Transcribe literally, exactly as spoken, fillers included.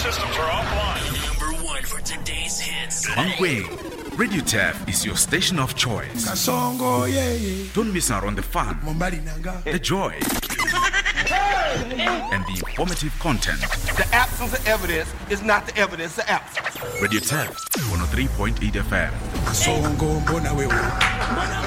systems are offline. Number one for today's hits. Mankweng, Radio Taff is your station of choice. Kasongo, yeah, yeah. Don't miss out on the fun, Mombali Nanga. the joy, and the informative content. The absence of evidence is not the evidence of absence. Radio Taff, one oh three point eight F M. Kasongo, mbona wewe.